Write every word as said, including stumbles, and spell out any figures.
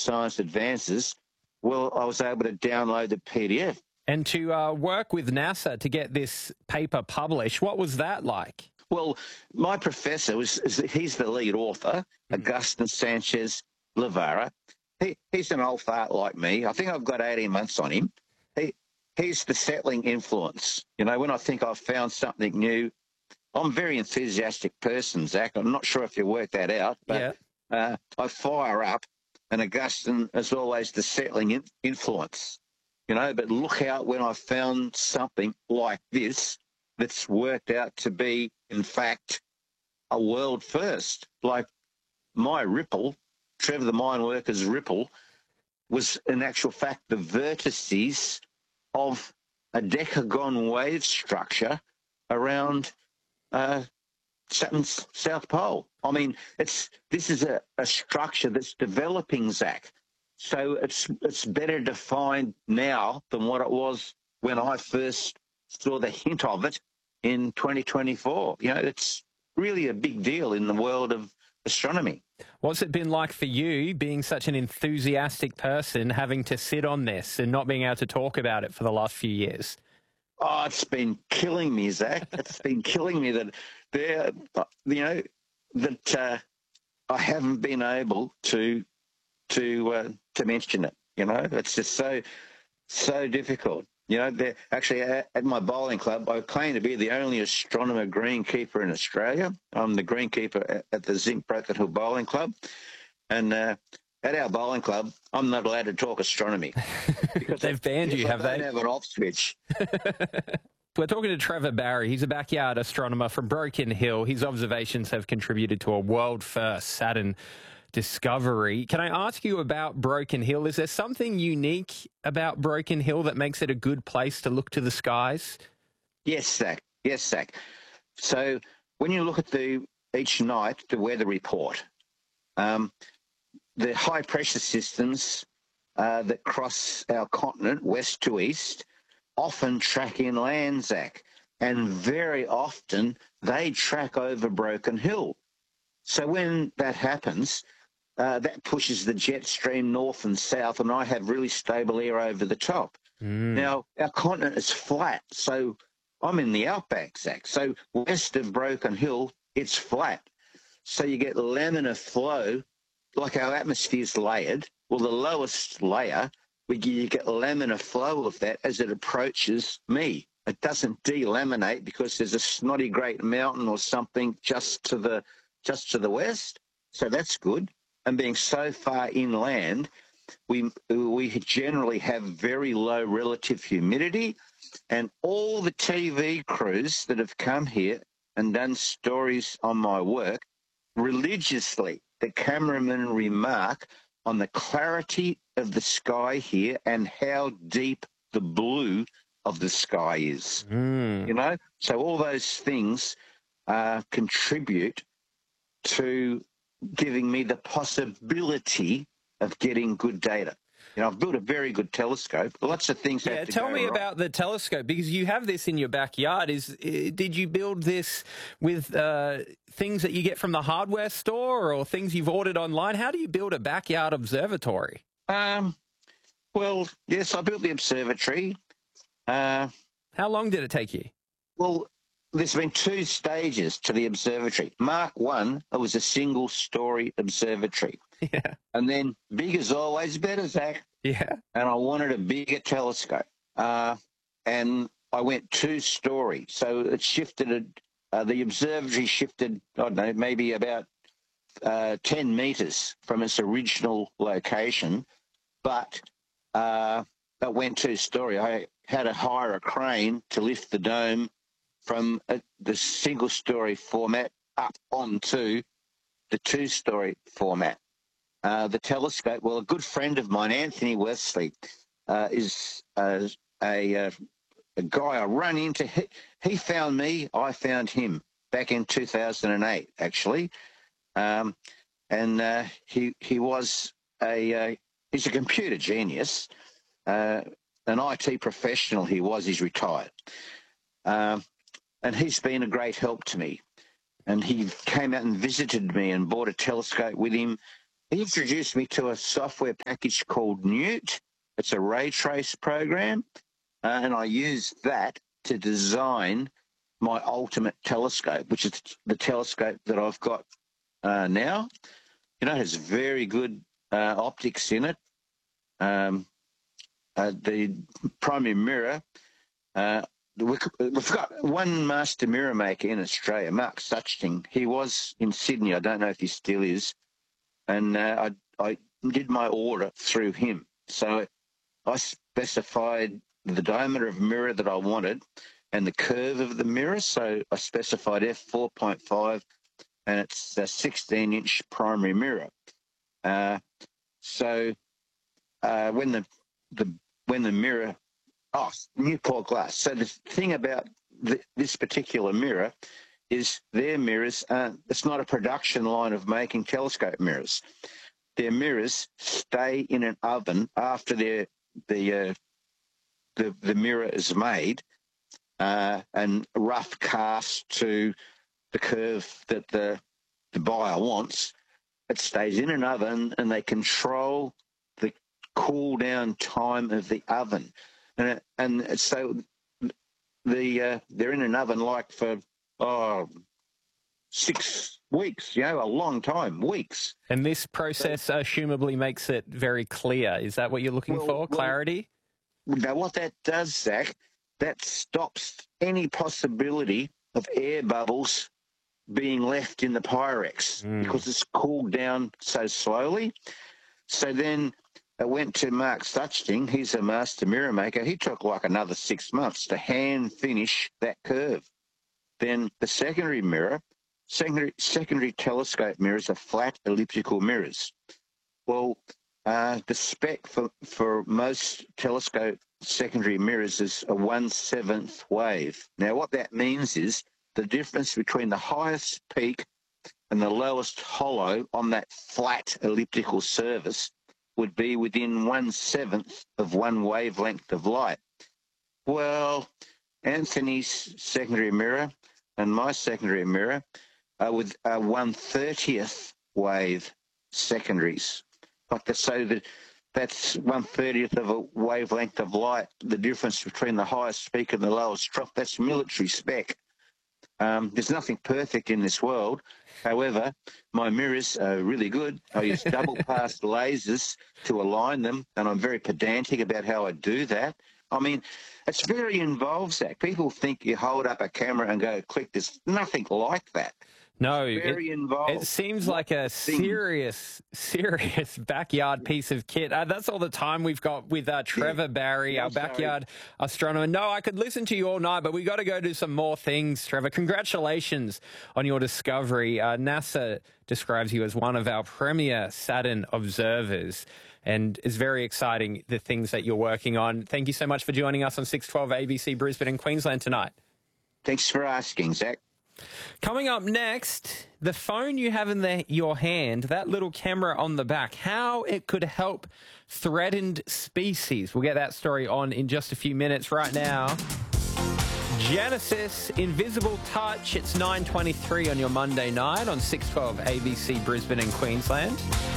science advances, well, I was able to download the P D F. And to uh, work with NASA to get this paper published, what was that like? Well, my professor, was is, he's the lead author, mm-hmm. Agustin Sanchez Levara. He, he's an old fart like me. I think I've got eighteen months on him. He, he's the settling influence. You know, when I think I've found something new, I'm a very enthusiastic person, Zach. I'm not sure if you worked that out, but yeah. uh, I fire up, and Agustin is always the settling in, influence. You know, but look out when I found something like this that's worked out to be, in fact, a world first. Like my ripple, Trevor the Mine Worker's ripple, was in actual fact the vertices of a decagon wave structure around uh, Saturn's South Pole. I mean, it's this is a, a structure that's developing, Zach. So it's it's better defined now than what it was when I first saw the hint of it in twenty twenty-four. You know, it's really a big deal in the world of astronomy. What's it been like for you, being such an enthusiastic person, having to sit on this and not being able to talk about it for the last few years? Oh, it's been killing me, Zach. It's been killing me that there, you know, that uh, I haven't been able to to uh, to mention it. You know, it's just so so difficult. You know, they're actually at, at my bowling club, I claim to be the only astronomer greenkeeper in Australia. I'm the greenkeeper at, at the Zinc Broken Hill Bowling Club, and uh, at our bowling club, I'm not allowed to talk astronomy because they've banned you, have they? I don't have an off switch. We're talking to Trevor Barry. He's a backyard astronomer from Broken Hill. His observations have contributed to a world-first Saturn discovery. Can I ask you about Broken Hill? Is there something unique about Broken Hill that makes it a good place to look to the skies? Yes, Zach. Yes, Zach. So when you look at the each night, the weather report, um, the high-pressure systems uh, that cross our continent, west to east, often track inland, Zach, and very often they track over Broken Hill. So when that happens, uh, that pushes the jet stream north and south, and I have really stable air over the top. Mm. Now, our continent is flat, so I'm in the outback, Zach. So west of Broken Hill, it's flat. So you get laminar flow, like our atmosphere's layered. Well, the lowest layer, we you get laminar flow of that as it approaches me. It doesn't delaminate because there's a snotty great mountain or something just to the just to the west. So that's good. And being so far inland, we we generally have very low relative humidity, and all the T V crews that have come here and done stories on my work, religiously, the cameramen remark on the clarity of the sky here and how deep the blue of the sky is. Mm. You know, so all those things uh, contribute to giving me the possibility of getting good data. You know, I've built a very good telescope. Lots of things yeah, have to tell go me right. about the telescope, because you have this in your backyard. Is did you build this with uh, things that you get from the hardware store or things you've ordered online? How do you build a backyard observatory? Um, well, yes, I built the observatory. Uh, How long did it take you? Well, there's been two stages to the observatory. Mark one, it was a single-story observatory. Yeah. And then big is always better, Zach. Yeah. And I wanted a bigger telescope. Uh, and I went two-story. So it shifted, uh, the observatory shifted, I don't know, maybe about uh, ten metres from its original location. But uh, it went two-story. I had to hire a crane to lift the dome from a, the single-story format up onto the two-story format. Uh, the telescope, well, a good friend of mine, Anthony Wesley, uh, is uh, a, uh, a guy I run into. He, he found me, I found him back in two thousand eight, actually. Um, and uh, he he was a, uh, he's a computer genius, uh, an I T professional he was, he's retired. Um, and he's been a great help to me. And he came out and visited me and bought a telescope with him. he introduced me to a software package called Newt. It's a ray trace program, uh, and I used that to design my ultimate telescope, which is the telescope that I've got uh, now. You know, it has very good uh, optics in it. Um, uh, the primary mirror, uh, we, we've got one master mirror maker in Australia, Mark Suchting. He was in Sydney. I don't know if he still is. And uh, I, I did my order through him. So I specified the diameter of mirror that I wanted and the curve of the mirror. So I specified f four point five, and it's a sixteen inch primary mirror. Uh, so uh, when the the when the mirror, oh, Newport glass. So the thing about the, this particular mirror is their mirrors, uh, it's not a production line of making telescope mirrors. Their mirrors stay in an oven after their the uh, the the mirror is made uh, and rough cast to the curve that the the buyer wants. It stays in an oven, and they control the cool down time of the oven, and and so the uh, they're in an oven like for oh six weeks, you know, a long time, weeks. And this process so, assumably makes it very clear. Is that what you're looking well, for? Well, clarity? Now, what that does, Zach, that stops any possibility of air bubbles being left in the Pyrex mm. because it's cooled down so slowly. So then I went to Mark Suchting. He's a master mirror maker. He took like another six months to hand finish that curve. Then the secondary mirror, secondary, secondary telescope mirrors are flat elliptical mirrors. Well, uh, the spec for, for most telescope secondary mirrors is a one-seventh wave. Now, what that means is the difference between the highest peak and the lowest hollow on that flat elliptical surface would be within one-seventh of one wavelength of light. Well, Anthony's secondary mirror and my secondary mirror are with uh, one-thirtieth wave secondaries. Like the, so that that's one-thirtieth of a wavelength of light, the difference between the highest peak and the lowest drop. That's military spec. Um, there's nothing perfect in this world. However, my mirrors are really good. I use double-pass lasers to align them, and I'm very pedantic about how I do that. I mean, it's very involved, Zach. People think you hold up a camera and go, click. There's nothing like that. No, it's very it, involved. It seems like a serious, serious backyard piece of kit. Uh, that's all the time we've got with uh, Trevor yeah. Barry, yeah, our backyard sorry. astronomer. No, I could listen to you all night, but we got to go do some more things, Trevor. Congratulations on your discovery. Uh, NASA describes you as one of our premier Saturn observers, and it's very exciting, the things that you're working on. Thank you so much for joining us on six twelve A B C Brisbane and Queensland tonight. Thanks for asking, Zach. Coming up next, the phone you have in the, your hand, that little camera on the back, how it could help threatened species. We'll get that story on in just a few minutes. Right now, Genesis, Invisible Touch. It's nine twenty-three on your Monday night on six twelve A B C Brisbane and Queensland.